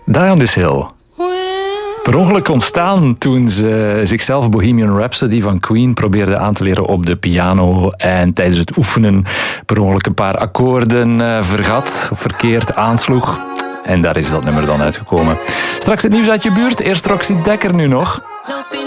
Dion this Hill. Per ongeluk ontstaan toen ze zichzelf Bohemian Rhapsody van Queen probeerde aan te leren op de piano en tijdens het oefenen per ongeluk een paar akkoorden vergat of verkeerd aansloeg. En daar is dat nummer dan uitgekomen. Straks het nieuws uit je buurt. Eerst Roxy Dekker nu nog.